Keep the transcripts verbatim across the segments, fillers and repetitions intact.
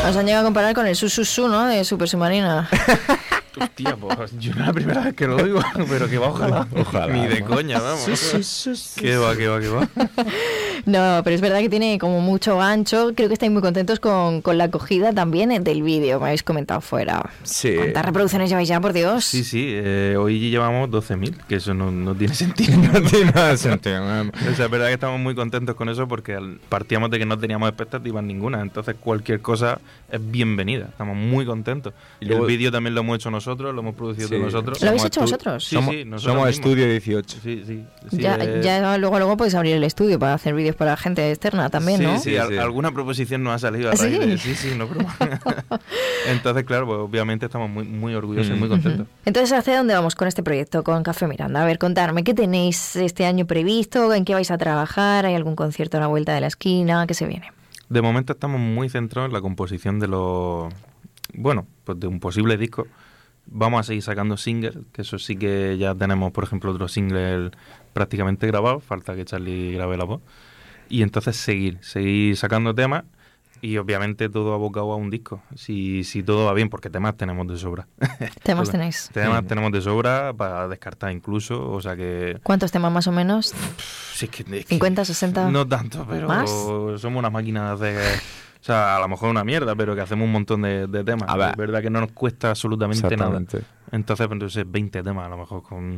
Os han llegado a comparar con el Su-Su-Su, ¿no? De Super Submarina. Hostia, pues yo no es la primera vez que lo digo, pero que va, ojalá. Ojalá. Ni de ¿no? coña, vamos. Que va, que va, que va. No, pero es verdad que tiene como mucho gancho. Creo que estáis muy contentos con, con la acogida también del vídeo, me habéis comentado fuera. Sí. ¿Cuántas reproducciones lleváis ya, por Dios? Sí, sí, eh, hoy llevamos doce mil, que eso no, no tiene sentido. No tiene nada de sentido. O sea, es verdad que estamos muy contentos con eso porque al- partíamos de que no teníamos expectativas ninguna, entonces cualquier cosa es bienvenida, estamos muy contentos. Y Y luego- el vídeo también lo hemos hecho nosotros, lo hemos producido Sí. nosotros. ¿Lo habéis Somos hecho estu- vosotros? Sí, somos sí, nosotros somos mismos. Estudio dieciocho. Sí, sí. sí, ya, eh, ya luego luego podéis abrir el estudio para hacer vídeos para gente externa también, sí, ¿no? Sí, Sí, al- sí. alguna proposición nos ha salido a ¿Ah, sí? raíz de... Sí, sí, no broma. Entonces, claro, pues obviamente estamos muy, muy orgullosos y muy Mm. contentos. Entonces, ¿hacia dónde vamos con este proyecto, con Café Miranda? A ver, contarme, ¿qué tenéis este año previsto? ¿En qué vais a trabajar? ¿Hay algún concierto a la vuelta de la esquina? ¿Qué se viene? De momento estamos muy centrados en la composición de los... Bueno, pues de un posible disco. Vamos a seguir sacando singles, que eso sí que ya tenemos, por ejemplo, otro single prácticamente grabado. Falta que Charlie grabe la voz. Y entonces seguir, seguir sacando temas y obviamente todo abocado a un disco. Si, si todo va bien, porque temas tenemos de sobra. ¿Temas Todo. tenéis? Temas Mm. tenemos de sobra para descartar incluso, o sea que... ¿Cuántos temas más o menos? Sí, es que, es que- ¿cincuenta, sesenta? No tanto, pero ¿Más? somos una máquina de... O sea, a lo mejor una mierda, pero que hacemos un montón de, de temas. A ver. Es verdad que no nos cuesta absolutamente nada. Exactamente. Entonces, pues, entonces veinte temas a lo mejor con...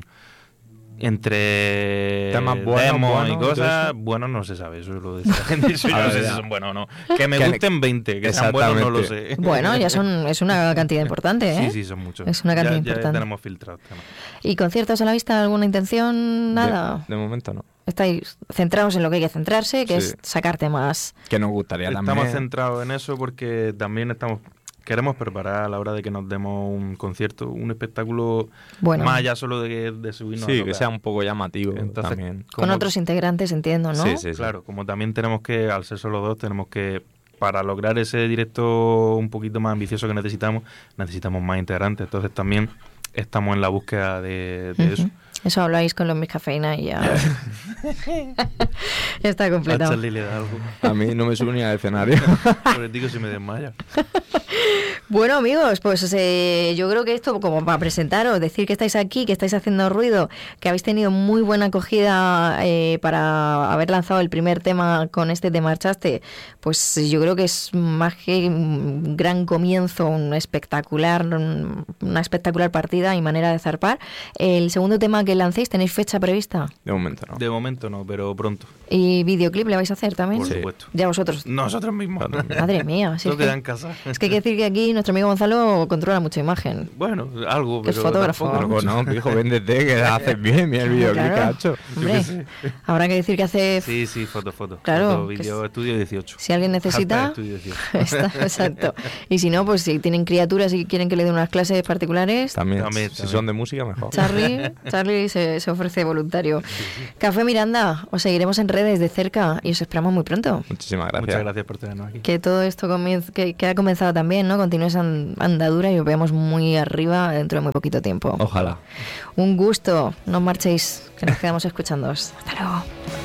Entre Temas buenos, demos buenos, y y todo cosas, eso. bueno, no se sabe, eso lo dice la gente, eso yo A no ver, sé si ya. son buenos o no. Que me Que- gusten veinte, que sean buenos no lo sé. Bueno, ya son es una cantidad importante, ¿eh? Sí, sí, son muchos. Es una cantidad ya, ya importante. tenemos filtrados temas. ¿Y conciertos a la vista? ¿Alguna intención? Nada. De, de momento no. Estáis centrados en lo que hay que centrarse, que Sí. es sacar temas. Que nos gustaría Estamos también. centrados en eso porque también estamos queremos preparar a la hora de que nos demos un concierto, un espectáculo Bueno. más allá solo de, de subirnos a Sí, tocar. que sea un poco llamativo Entonces, también. Con como- otros integrantes, entiendo, ¿no? Sí, sí, sí. Claro, como también tenemos que, al ser solo dos, tenemos que, para lograr ese directo un poquito más ambicioso que necesitamos, necesitamos más integrantes. Entonces también estamos en la búsqueda de, de Ujú. eso. Eso habláis con los Miss Cafeína y ya. Ya está A completado. Charlie le da algo. A mí no me sube ni al escenario. Por digo si me desmaya. Bueno, amigos, pues eh, yo creo que esto, como para presentaros, decir que estáis aquí, que estáis haciendo ruido, que habéis tenido muy buena acogida eh, para haber lanzado el primer tema con este Te Marchaste, pues yo creo que es más que un gran comienzo, un espectacular, un- una espectacular partida y manera de zarpar. El segundo tema que lancéis, ¿tenéis fecha prevista? De momento no. De momento no, pero pronto, ¿Y videoclip le vais a hacer también? por Sí. supuesto. Ya vosotros. Nosotros mismos. Madre mía, sí, Todo es que- queda en casa. Es que hay que decir que aquí nuestro amigo Gonzalo controla mucha imagen. Bueno, algo, Que es pero fotógrafo. tampoco Pero mucho. no, hijo, véndete, que haces bien, mira el videoclip que ha hecho. Hombre, habrá que decir que hace... Sí, sí, foto, foto. Claro, Foto, que vídeo, es- estudio dieciocho. Si alguien necesita... Hashtag estudio dieciocho. Está, exacto. Y si no, pues si tienen criaturas y quieren que le den unas clases particulares, También, También, si también. son de música, mejor. Charlie, Charlie se, se ofrece voluntario. Café Miranda, os seguiremos en redes de cerca y os esperamos muy pronto. Muchísimas gracias. Muchas gracias por tenernos aquí. Que todo esto comienz- que, que ha comenzado también, ¿no? Continúe esa an- andadura y os veamos muy arriba dentro de muy poquito tiempo. Ojalá. Un gusto, no os marchéis, que nos quedamos escuchándoos. Hasta luego.